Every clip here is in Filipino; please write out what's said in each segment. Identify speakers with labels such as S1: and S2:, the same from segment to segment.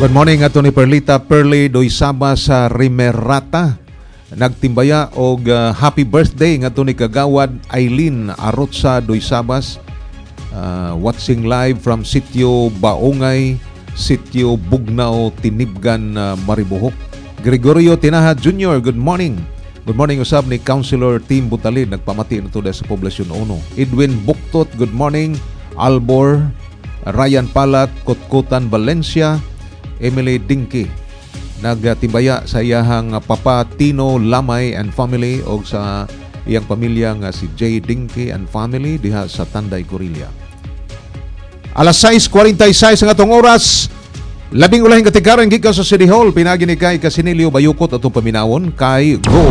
S1: Good morning ato ni Perlita Perley Doysaba sa Rimerata. Nagtimbaya og happy birthday ngadto ni kagawad Eileen Arotsa Doysabas. Watching live from Sitio Baongay, Sitio Bugnao, Tinibgan, Maribohok. Gregorio Tinaha Jr., good morning. Good morning usab ni Councilor Tim Butalid, nagpamati nito sa Poblasyon 1. Edwin Buktot, good morning. Albor, Ryan Palat, Kotkotan Valencia, Emily Dinky. Nagtimbaya sa iyahang papa Tino Lamay and family o sa iyang pamilya nga si J. Dinky and family diha sa Tanday, Corillo. Alas 6:46 ang atong oras. Labing ulahing katikaran gikan sa City Hall. Pinagi ni kay Casinilio Bayukot atong paminawon kay Go.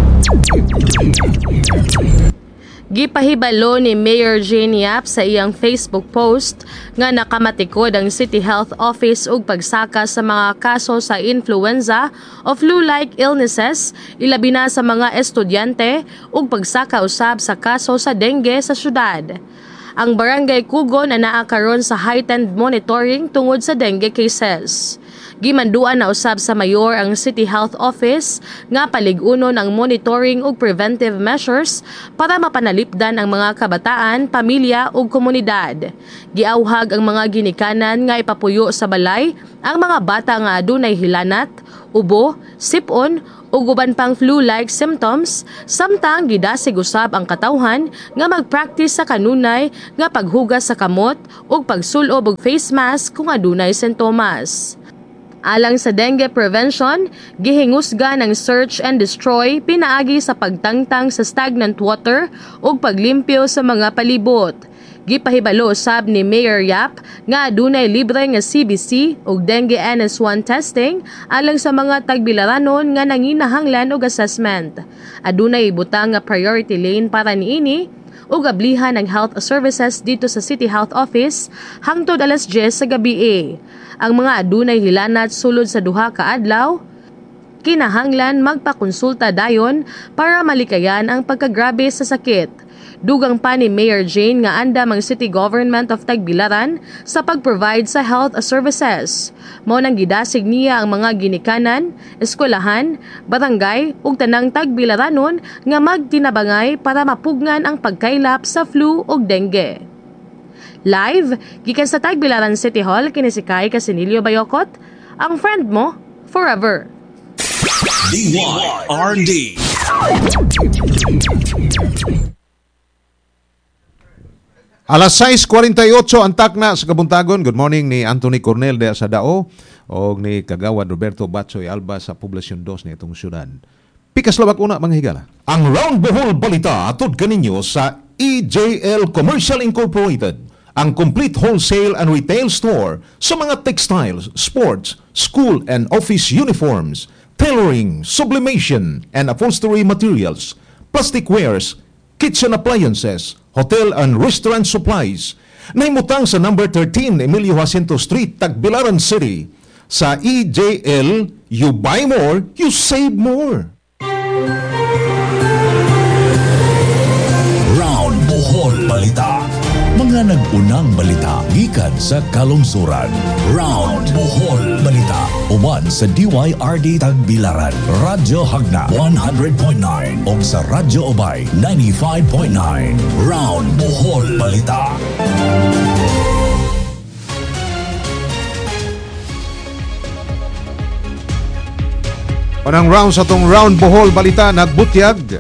S2: Gipahibalo ni Mayor Jane Yap sa iyang Facebook post nga nakamatikod ang City Health Office og pagsaka sa mga kaso sa influenza o flu-like illnesses, ilabi na sa mga estudyante ug pagsaka usab sa kaso sa dengue sa syudad. Ang Barangay Kugon na naa karon sa heightened monitoring tungod sa dengue cases. Gimanduan na usab sa mayor ang City Health Office nga paligunon ang monitoring ug preventive measures para mapanalipdan ang mga kabataan, pamilya ug komunidad. Giauhag ang mga ginikanan nga ipapuyo sa balay ang mga bata nga adunay hilanat, ubo, sipon ug uban pang flu-like symptoms, samtang gidasig usab ang katawhan nga mag-practice sa kanunay nga paghugas sa kamot ug pagsulob og face mask kung adunay sintomas. Alang sa dengue prevention, gihingusga ng search and destroy pinaagi sa pagtangtang sa stagnant water ug paglimpyo sa mga palibot. Gipahibalo usab ni Mayor Yap nga adunay libre nga CBC ug dengue NS1 testing alang sa mga tagbilaranon nga nanginahanglan og assessment. Adunay ibutang nga priority lane para niini ug ablihan ng health services dito sa City Health Office hangtod alas 10 sa gabi. Ang mga adunay hilanat sulod sa duha ka adlaw, kinahanglan magpakonsulta dayon para malikayan ang pagkagrabe sa sakit. Dugang pa ni Mayor Jane nga andam ang City Government of Tagbilaran sa pag-provide sa health services. Mao nang gidasig niya ang mga ginikanan, eskwelahan, barangay ug tanang Tagbilaranon nga magtinabangay para mapugnan ang pagkaylap sa flu ug dengue. Live gikan sa Tagbilaran City Hall kini si Kai Casinilio Bayokot, ang friend mo forever.
S3: DYRD.
S1: Alas 6:48 ang takna sa kabuntagon. Good morning ni Anthony Cornel de sa Dao o ni Kagawad Roberto Batsoy Alba sa Poblasyon 2 nitong syudad. Pikas labak una mga higala.
S4: Ang Round Bohol Balita atod kaninyo sa EJL Commercial Incorporated, ang complete wholesale and retail store sa mga textiles, sports, school and office uniforms, tailoring, sublimation and upholstery materials, plastic wares, kitchen appliances, hotel and restaurant supplies. Nahimutang sa number 13 Emilio Jacinto Street, Tagbilaran City. Sa EJL, you buy more, you save more.
S3: Round Bohol Balita. Mga nag-unang balita gikan sa kalungsuran. Round Bohol Balita. Uban sa DYRD Tagbilaran, Radyo Hagna 100.9 o sa Radyo Obay 95.9. Round Bohol Balita.
S1: Unang round sa tong Round Bohol Balita nagbutyag.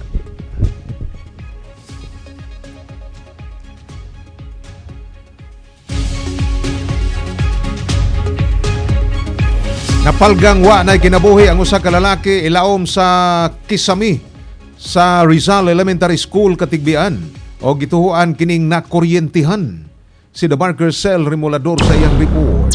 S1: Napalgang wa na kinabuhi ang usa ka lalaki ilaom sa Kisami sa Rizal Elementary School Katigbian o gituhuan kining nakuryentihan. Si The Barker Cell Remulador sa iyang report.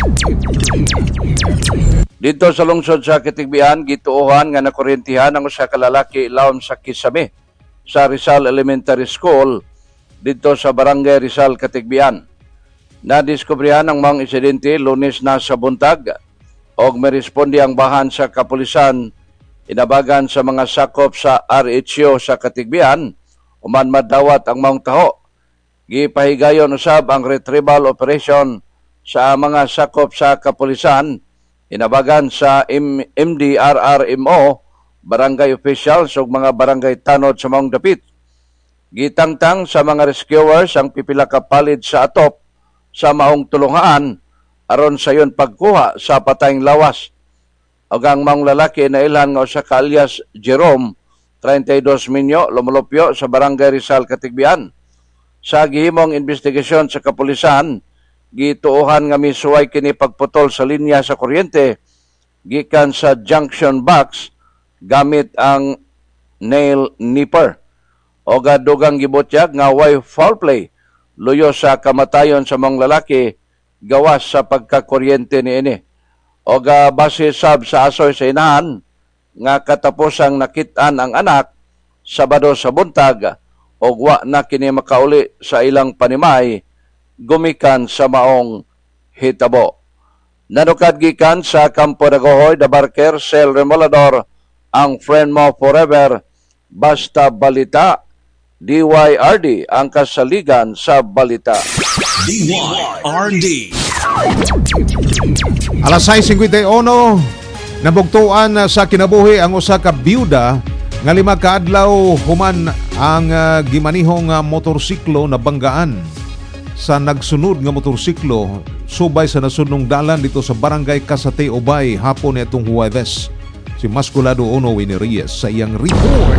S5: Dito sa lungsod sa Katigbian, gituuhan nga nakuryentihan ang usa ka lalaki ilaom sa Kisami sa Rizal Elementary School dito sa Barangay Rizal Katigbian. Nadiskubrihan ang mga insidente Lunes na sa buntag og meresponde ang bahan sa kapulisan inabagan sa mga sakop sa RHO sa Katigbian uman madawat ang maong taho. Gipahigayon usab ang retrieval operation sa mga sakop sa kapulisan Inabagan sa MDRRMO, barangay officials ug mga barangay tanod sa maong dapit. Gitangtang sa mga rescuers ang pipila ka palid sa atop sa maong tulungaan aron sayon pagkuha sa patayng lawas. Ug ang maong lalaki na ilhan nga usa ka alias Jerome, 32 minyo, lumulupyo sa barangay Rizal, Katigbian. Sa gihimong investigasyon sa kapulisan, gituohan nga misuway kini pagputol sa linya sa kuryente gikan sa junction box gamit ang nail nipper. O gadugang gibutyag nga way foul play luyo sa kamatayon sa mga lalaki gawas sa pagkakuryente niini. O base sab sa asoy sa inahan nga katapusang nakitaan ang anak Sabado sa buntag o wa na kini makauli sa ilang panimay gumikan sa maong hitabo. Nanukad gikan sa Campo Dagohoy, Dabarker, Sel Remolador, ang friend mo forever, basta balita, DYRD ang kasaligan sa balita.
S3: DYRD.
S1: Alas 6:51, nabugtuan sa kinabuhi ang usa ka byuda nga 5 ka adlaw human ang gimanihong motorsiklo na banggaan sa nagsunod nga motorsiklo subay sa nasunong dalan dito sa barangay Kasate, Ubay hapon nitong Huwebes. Si Masculado Ono Winerias sa iyang report.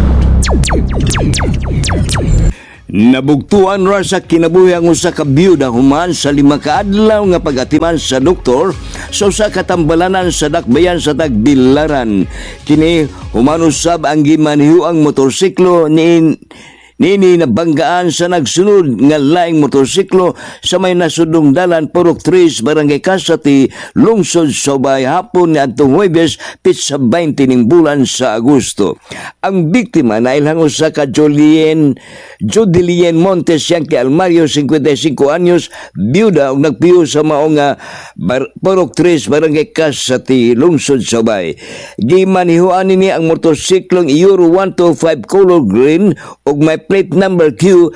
S6: Nabugtuan ra sa kinabuhi ang usa ka byuda human sa 5 ka adlaw nga pag-atiman sa doktor sa usa ka tambalanan sa dakbayan sa Tagbilaran. Kini human usab ang gimaniho ang motorsiklo Nini nabanggaan sa nagsunod nga laing motorsiklo sa may nasudong dalan Purok 3, Barangay Kasati, lungsod sa Ubay hapon ni adtong Huwebes pitsa 20 ning bulan sa Agosto. Ang biktima na ilang usa ka Jodilien Montes Yankee Almario, 55 anyos, byuda ug nagpiyo sa maong Purok 3, Barangay Kasati, lungsod sa Ubay. Gimanihoan nini ang motorsiklong Euro 125 color green ug may plate number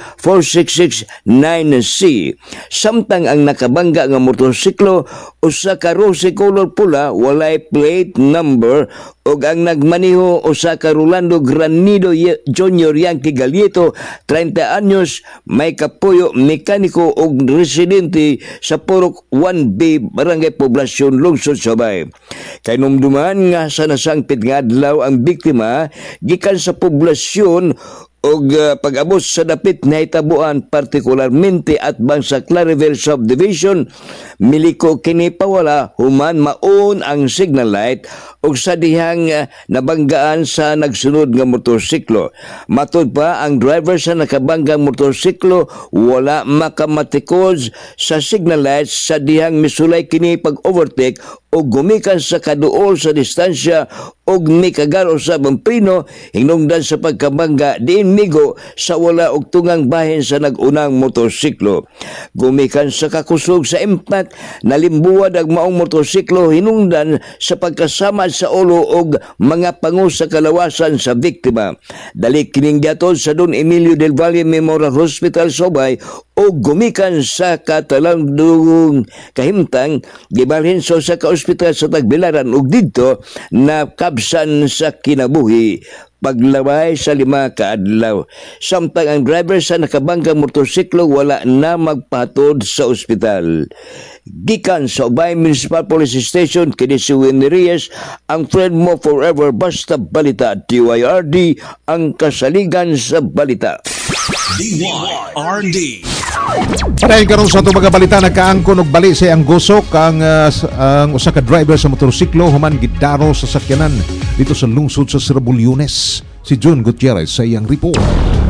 S6: Q4669C. Samtang ang nakabangga nga motorsiklo usa ka rose color pula walay plate number ug ang nagmaniho usa ka Rolando Granido Jr. Yankee Galieto, 30 anyos, may kapuyo mekaniko ug residente sa Purok 1B, Barangay Poblasyon, lungsod sa Ubay. Kay numduman nga sa nasangpit nga adlaw ang biktima gikan sa poblasyon og pag-abot sa dapit na hitabuan partikularmente at bang sa Clariville Subdivision, miliko kini pawala human maun ang signal light og sa dihang nabanggaan sa nagsunod nga motorsiklo. Matod pa ang driver sa nakabanggang motorsiklo wala makamatikod sa signal light sa dihang misulay kini pag-overtake o gumikan sa kaduol sa distansya og mikagaro sa prino hinungdan sa pagkabangga diin migo sa wala og tungang bahin sa nagunang motorsiklo. Gumikan sa kakusog sa impact, nalimbuwad ang maong motorsiklo hinungdan sa pagkasama sa ulo og mga pangu sa kalawasan sa biktima. Dali kining giatod sa Don Emilio del Valle Memorial Hospital sa Ubay o gumikan sa katalandong kahimtang gibalhin sa ka ospital sa Tagbilaran ug didto na kabsan sa kinabuhi paglaway sa 5 ka adlaw. Samtang ang driver sa nakabanggang motorsiklo wala na magpatod sa ospital. Gikan sa Ubay Municipal Police Station, kini si Winnie Reyes, ang friend mo forever, basta balita. DYRD ang kasaligan sa balita.
S3: DYRD.
S1: Padayon karon sa itong mga balita, nagkaangkon og bali sa ang gusok ang usa ka driver sa motorsiklo human gidaro sa sakyanan dito sa lungsod sa Sirabulyones. Si John Gutierrez sa iyang report.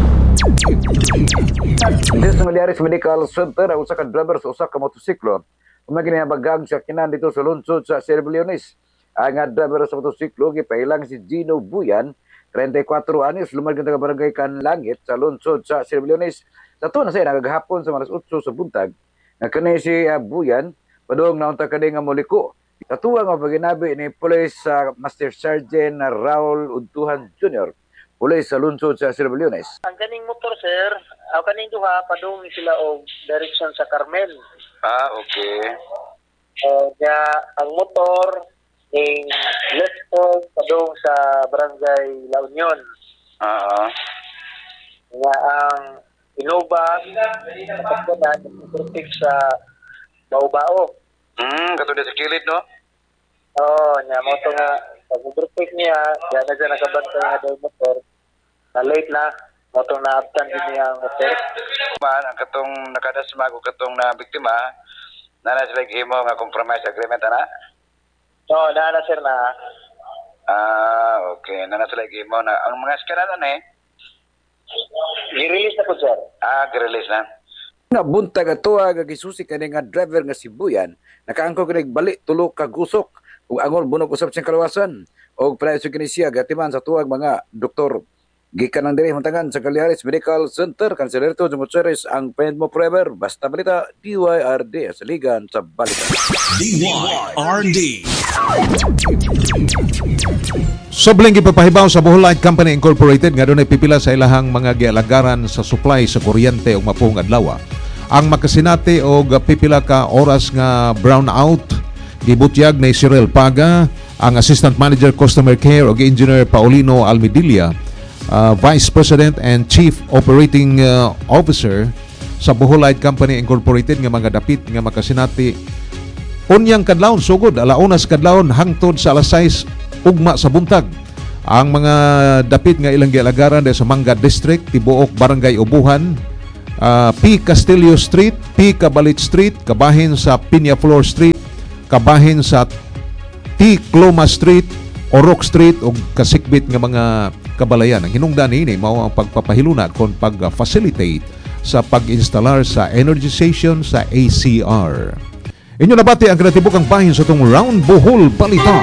S7: Dito sa Maliaris Medical Center, ang usa ka driver sa usa ka motorsiklo human ginabagang sakyanan dito sa lungsod sa Sirabulyones. Ang driver sa motorsiklo gipailang si Gino Buyan, 34 anyos, lumagyan taga barangay Kanlangit sa lungsod sa Sirabulyones. Sa to na siya nagahapon sa alas 8 sa buntag na kani si Buyan padung naunta kani nga moliko. Sa tuwa nga paginabi ni Police Master Sergeant Raul Untuhan Jr. Police sa lungsod sa Sirabulyones.
S8: Ang kaning motor sir, kaning duha padung sila og direction sa Carmel.
S7: Okay.
S8: Kaya ang motor Ning Lesbos padung sa Barangay La Union. Nga ang Innova kapagkunan ng sa Bao-Bao.
S7: Katulad sa kilid, no?
S8: Oo, nya mo to nga pag-overtake niya, dyan na dyan nakabantay nga daw motor. Na late na, mo to na-abtan din niya ang motor.
S7: Ang katong nakadasma ko katong na biktima, na sila gihimo nga compromise agreement, ana?
S8: Oo, na sir na.
S7: Okay. Na sila gihimo na. Ang mga skanalan
S8: I-release na po sir.
S7: Girelease na.
S9: Nabuntag ato nga gisusi kani nga driver nga sibuyan nakaangko kini balik tulo ka gusok ug angol bunog usab siyang kalawasan og panayon kini siya gatiman sa tuwag mga doktor gikan ng diri huntangan sa Caliares Medical Center Kanselerto Jumucheres ang friend mo forever basta balita DYRD sa ligan sa balita.
S3: DYRD.
S1: Sobling gipapahibaw sa Bohol Light Company Incorporated nga dunay pipila sa ilahang mga gialagaran sa supply sa kuryente ug mapong adlaw. Ang makasinati og pipila ka oras nga brownout gibutyag ni Cyril Paga, ang Assistant Manager Customer Care ug Engineer Paulino Almedilla, Vice President and Chief Operating Officer sa Bohol Light Company Incorporated nga mga dapit nga makasinati unyang kadlawon sugod alaunas kadlawon hangtod sa alas 6 ugma sa buntag. Ang mga dapit nga ilang gialagaran sa Manga District, tibuok Barangay Ubuhan, P. Castillo Street, P. Cabalit Street, kabahin sa Peñaflor Street, kabahin sa T. Cloma Street, Orok Street ug kasikbit nga mga kabalayan. Ang hinungdan ini mao ang pagpapahiluna kon pag-facilitate sa pag-instalar sa energy station sa ACR. Inyo nabati ang kinatibukang bahin sa itong Round Bohol Balita.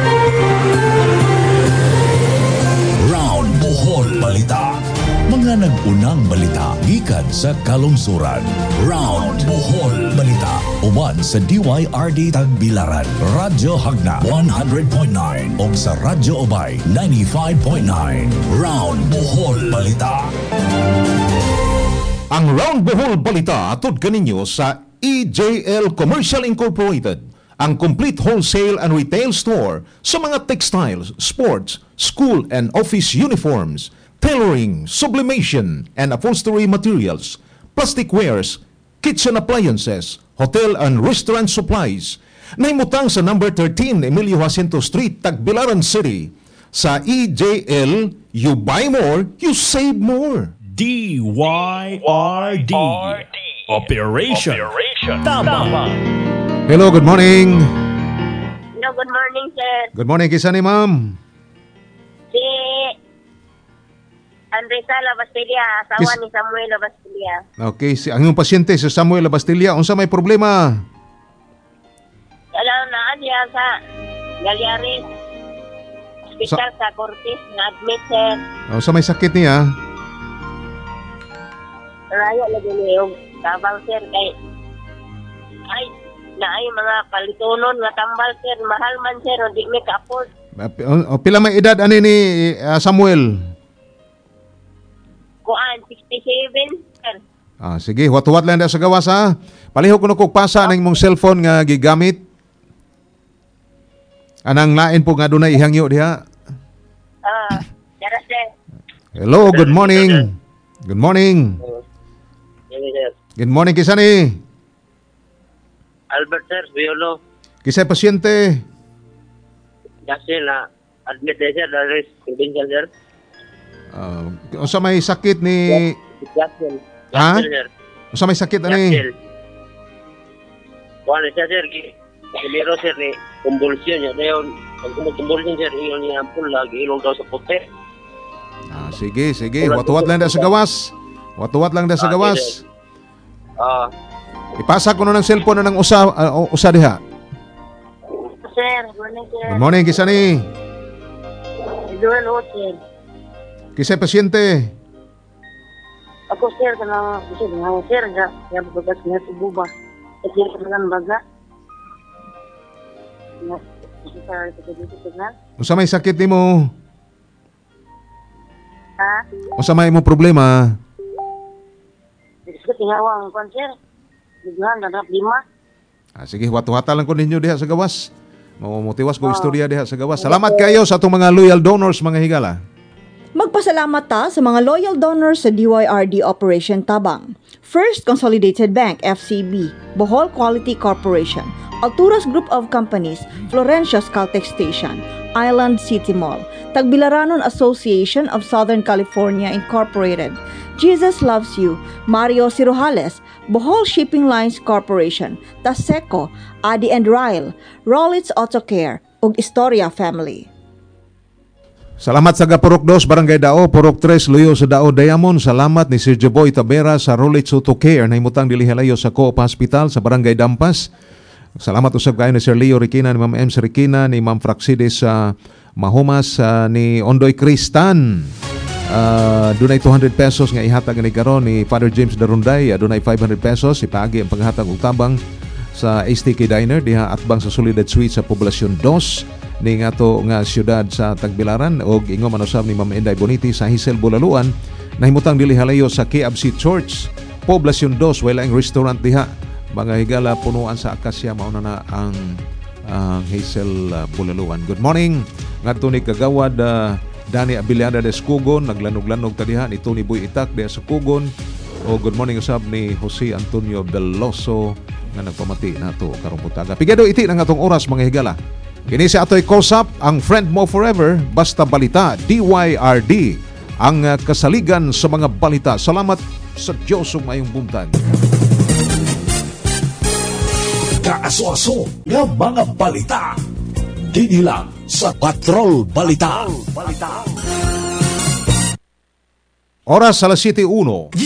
S3: Round Bohol Balita. Mga nag-unang balita gikan sa kalungsuran. Round Bohol Balita. Uban sa DYRD Tagbilaran, Radyo Hagna 100.9 o sa Radyo Obay 95.9. Round Bohol Balita.
S4: Ang Round Bohol Balita atod kaninyo sa EJL Commercial Incorporated, ang complete wholesale and retail store sa mga textiles, sports, school and office uniforms, tailoring, sublimation and upholstery materials, plastic wares, kitchen appliances, hotel and restaurant supplies. Naimutang sa number 13 Emilio Jacinto Street, Tagbilaran City. Sa EJL, you buy more, you save more.
S10: DYRD. Operation Tama.
S1: Hello, good morning.
S11: Hello, good morning, sir.
S1: Good morning, kisa ni ma'am.
S11: Si Andresa Labastilla, asawa ni Samuel Labastilla.
S1: Okay, ang iyong pasyente si Samuel Labastilla, unsa may problema?
S11: Alam na niya sa Galiares Hospital sa Cortes na admit, sir.
S1: Unsa may sakit niya?
S11: Raya lagi niyo tabang, sir, kay ay naay mga palitonon nga tambal, sir, mahal man, sir, hindi may ka-afford.
S1: Pila may edad ani ni Samuel?
S11: Kuan 67, sir.
S1: Sige, wat-wat lang na sa gawas ha. Palihog ko na kog pasa ng mong cellphone nga gigamit. Anang lain po nga doon na ihangyo diha.
S11: Sir, sir.
S1: Hello, good morning. Good morning. Good morning, kisa ni?
S8: Albert, sir, Biolo.
S1: Kisa pasyente?
S8: Kasi na admit na, sir, na provincial, sir.
S1: Unsa may sakit ni...
S8: Jackson.
S1: Ha?
S8: Sir.
S1: Unsa may sakit ani?
S8: Kuan siya, sir, meron, sir, ni convulsion niya. Dayon, pag convulsion, sir, iyon niya ampul lagi, ilong daw sa puti.
S1: Sige. Wat-wat lang na sa gawas. Wat-wat lang na sa gawas. Ipasa ko na ng cellphone na ng usa diha.
S11: Sir, good morning, sir.
S1: Good morning, kisa ni?
S11: Joel O, sir.
S1: Kisa pasyente?
S11: Ako, sir, kanang sir, kaya bagas niya sa buba. Kasi kanang baga.
S1: Unsa may sakit nimo?
S11: Ha?
S1: Unsa may mo problema?
S11: Kasi tinawang kon, sir. Bigyan, nanap 5.
S1: Sige, wat-wata lang ko ninyo diha sa gawas. Mamutiwas ko istorya diha sa gawas. Salamat kayo sa atong mga loyal donors, mga higala.
S12: Magpasalamat ta sa mga loyal donors sa DYRD Operation Tabang. First Consolidated Bank, FCB, Bohol Quality Corporation, Alturas Group of Companies, Florencia's Caltech Station, Island City Mall, Tagbilaranon Association of Southern California Incorporated, Jesus Loves You, Mario Cirojales, Bohol Shipping Lines Corporation, Taseco, Adi and Ryle, Rollins Auto Care, ug Historia Family.
S1: Salamat sa Purok 2, Barangay Dao, Purok 3, Luyo sa Dao, Diamond. Salamat ni Sir Jeboy Tabera sa Rollins Auto Care na himutang dilihalayo sa Coop Hospital sa Barangay Dampas. Salamat usab kayo ni Sir Leo Riquina, ni Ma'am Ems Riquina, ni Ma'am Fraxides sa Mahumas, ni Ondoy Cristan. Dunay 200 pesos nga ihatag ni karon ni Father James Darunday. Dunay 500 pesos ipagi ang paghatag og tabang sa STK Diner diha atbang sa Soledad Suite sa Poblasyon 2 ni ngato nga siyudad sa Tagbilaran. Og ingon man usab ni Ma'am Enday Boniti sa Hisel Bulaluan na himutang dili halayo sa KFC Church Poblasyon 2. Wala ang restaurant diha, mga higala, punuan sa akasya. Mao na ang Hazel Bulaluan. Good morning ngadto ni kagawad Dani Abiliada de Sukugon, naglanog-lanog ta diha ni Tony Boy Itak diha sa Sukugon. O good morning usab ni Jose Antonio Veloso nga nagpamati nato karong butaga. Pigado iti ang atong oras, mga higala. Kini si atoy Kosap, ang friend mo forever, basta balita, DYRD, ang kasaligan sa mga balita. Salamat sa Diyos ug mayong buntag.
S3: Kaaso-aso nga mga balita. Dili lang sa Patrol Balita.
S1: Oras alas 7:01.